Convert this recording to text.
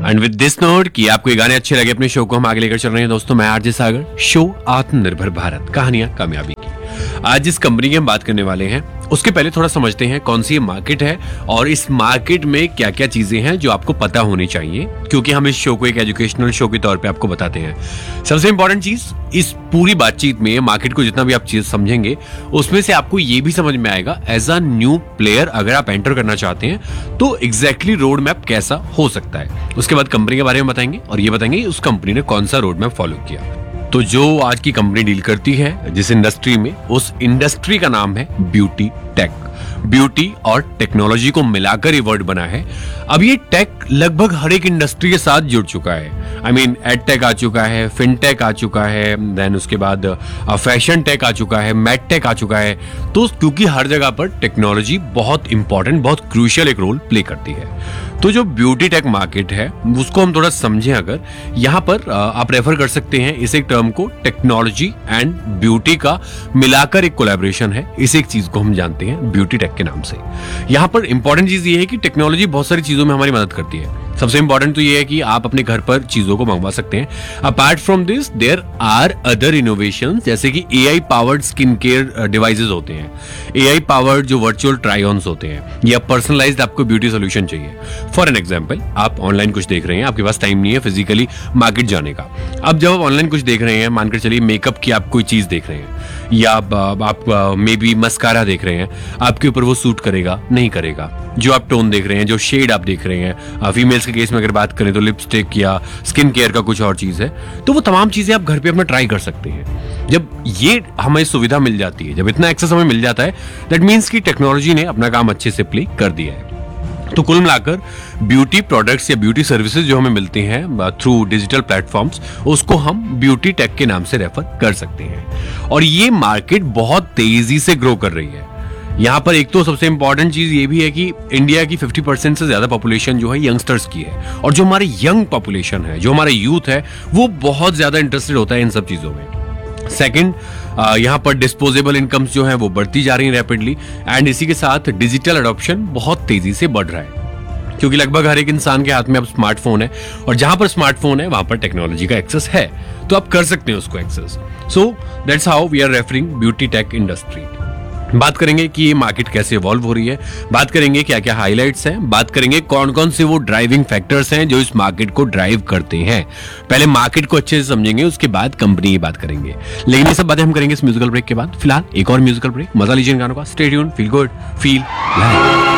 And with this note कि आपको ये गाने अच्छे लगे, अपने शो को हम आगे लेकर चल रहे हैं दोस्तों। मैं आरजे सागर, शो आत्मनिर्भर भारत, कहानियां कामयाबी की। आज जिस कंपनी की हम बात करने वाले हैं उसके पहले थोड़ा समझते हैं कौन सी ये मार्केट है और इस मार्केट में क्या क्या चीजें हैं जो आपको पता होनी चाहिए, क्योंकि हम इस शो को एक एजुकेशनल शो के तौर पे आपको बताते हैं। सबसे इंपॉर्टेंट चीज इस पूरी बातचीत में, मार्केट को जितना भी आप चीज समझेंगे उसमें से आपको ये भी समझ में आएगा एज अ न्यू प्लेयर अगर आप एंटर करना चाहते हैं तो एग्जैक्टली रोड मैप कैसा हो सकता है। उसके बाद कंपनी के बारे में बताएंगे और ये बताएंगे उस कंपनी ने कौन सा रोड मैप फॉलो किया। तो जो आज की कंपनी डील करती है जिस इंडस्ट्री में, उस इंडस्ट्री का नाम है ब्यूटी टेक। ब्यूटी और टेक्नोलॉजी को मिलाकर ये वर्ड बना है। अब ये टेक लगभग हर एक इंडस्ट्री के साथ जुड़ चुका है। आई मीन एड टेक आ चुका है, फिनटेक आ चुका है, देन उसके बाद फैशन टेक आ चुका है, मैड टेक आ चुका है। तो क्योंकि हर जगह पर टेक्नोलॉजी बहुत इंपॉर्टेंट, बहुत क्रूशियल एक रोल प्ले करती है। तो जो ब्यूटी टेक मार्केट है उसको हम थोड़ा समझें अगर, यहाँ पर आप रेफर कर सकते हैं इस एक टर्म को, टेक्नोलॉजी एंड ब्यूटी का मिलाकर एक कोलैबोरेशन है। इस एक चीज को हम जानते हैं ब्यूटी टेक के नाम से। यहाँ पर इंपॉर्टेंट चीज ये है कि टेक्नोलॉजी बहुत सारी चीजों में हमारी मदद करती है। सबसे इंपॉर्टेंट तो ये है कि आप अपने घर पर चीजों को मंगवा सकते हैं। Apart from this there are other innovations, जैसे कि AI powered skin care devices होते हैं, एआई पावर्ड जो वर्चुअल ट्राई ऑन्स होते हैं, या पर्सनलाइज्ड आपको ब्यूटी सोल्यूशन चाहिए। फॉर एन एग्जाम्पल, आप ऑनलाइन कुछ देख रहे हैं, आपके पास टाइम नहीं है फिजिकली मार्केट जाने का। अब जब आप ऑनलाइन कुछ देख रहे हैं, मानकर चलिए मेकअप की आप कोई चीज देख रहे हैं, या आप मे बी मस्कारा देख रहे हैं, आपके ऊपर वो सूट करेगा नहीं करेगा। जो आप टोन देख रहे हैं, जो शेड आप देख रहे हैं, फीमेल्स के केस में अगर बात करें तो लिपस्टिक या स्किन केयर का कुछ और चीज है, तो वो तमाम चीजें आप घर पे अपना ट्राई कर सकते हैं। जब ये हमें सुविधा मिल जाती है, जब इतना एक्सेस हमें मिल जाता है, दैट मीन्स कि टेक्नोलॉजी ने अपना काम अच्छे से प्ले कर दिया है। तो कुल मिलाकर ब्यूटी प्रोडक्ट्स या ब्यूटी सर्विसेज जो हमें मिलती हैं थ्रू डिजिटल प्लेटफॉर्म्स, उसको हम ब्यूटी टेक के नाम से रेफर कर सकते हैं। और ये मार्केट बहुत तेजी से ग्रो कर रही है। यहाँ पर एक तो सबसे इंपॉर्टेंट चीज ये भी है कि इंडिया की 50% से ज्यादा पॉपुलेशन जो है यंगस्टर्स की है, और जो हमारे यंग पॉपुलेशन है, जो हमारा यूथ है, वो बहुत ज्यादा इंटरेस्टेड होता है इन सब चीजों में। सेकंड, यहाँ पर डिस्पोजेबल इनकम्स जो है वो बढ़ती जा रही है रैपिडली, एंड इसी के साथ डिजिटल अडॉप्शन बहुत तेजी से बढ़ रहा है, क्योंकि लगभग हर एक इंसान के हाथ में अब स्मार्टफोन है, और जहां पर स्मार्टफोन है वहां पर टेक्नोलॉजी का एक्सेस है, तो आप कर सकते हैं उसको access. So that's how we are referring beauty tech industry. बात करेंगे कि ये मार्केट कैसे इवॉल्व हो रही है, बात करेंगे क्या क्या हाइलाइट्स हैं, बात करेंगे कौन कौन से वो ड्राइविंग फैक्टर्स हैं जो इस मार्केट को ड्राइव करते हैं। पहले मार्केट को अच्छे से समझेंगे, उसके बाद कंपनी की बात करेंगे। लेकिन ये सब बातें हम करेंगे इस म्यूजिकल ब्रेक के बाद। फिलहाल एक और म्यूजिकल ब्रेक, मजा लीजिए गानों का। Stay tuned, feel good, feel live.